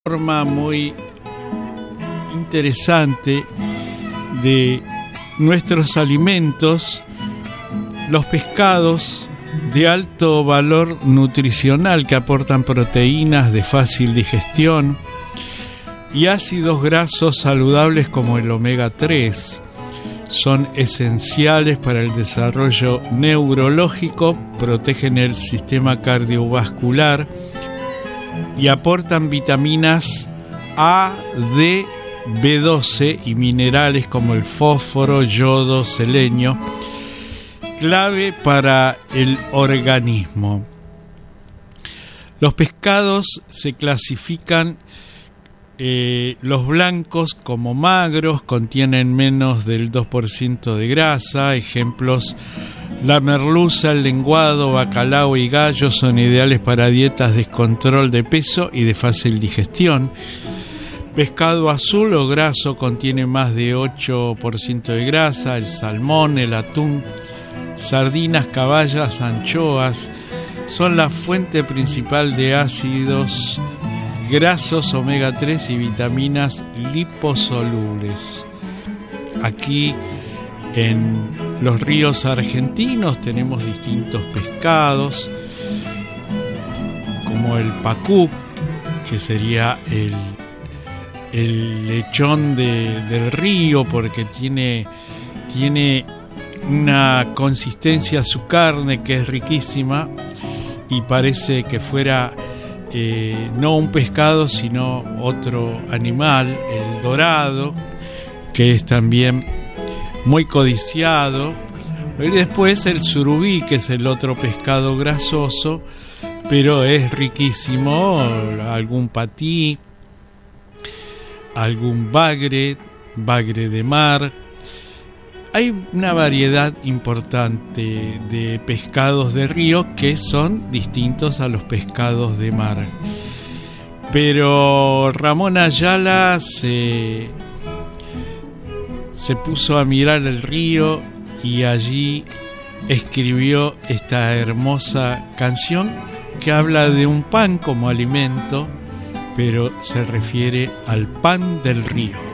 Forma muy interesante de nuestros alimentos, los pescados de alto valor nutricional que aportan proteínas de fácil digestión y ácidos grasos saludables como el omega 3 son esenciales para el desarrollo neurológico, protegen el sistema cardiovascular y aportan vitaminas A, D, B12 y minerales como el fósforo, yodo, selenio, clave para el organismo. Los pescados se clasifican los blancos como magros, contienen menos del 2% de grasa. Ejemplos: la merluza, el lenguado, bacalao y gallo son ideales para dietas de descontrol de peso y de fácil digestión. Pescado azul o graso contiene más de 8% de grasa. El salmón, el atún, sardinas, caballas, anchoas son la fuente principal de ácidos grasos omega 3 y vitaminas liposolubles. Aquí en los ríos argentinos tenemos distintos pescados, como el pacú, que sería el lechón del río, porque tiene una consistencia su carne que es riquísima y parece que fuera no un pescado sino otro animal, el dorado, que es también muy codiciado. Y después el surubí, que es el otro pescado grasoso, pero es riquísimo. Algún patí, algún bagre de mar. Hay una variedad importante de pescados de río que son distintos a los pescados de mar. Pero Ramón Ayala se puso a mirar el río y allí escribió esta hermosa canción que habla de un pan como alimento, pero se refiere al pan del río.